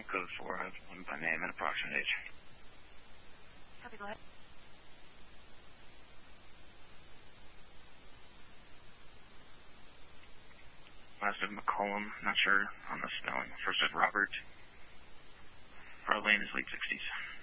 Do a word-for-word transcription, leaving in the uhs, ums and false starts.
code four. I have one by name and approximate age. Copy, go ahead. Last is McCollum, not sure on the spelling. First is Robert. Arlene is late sixties.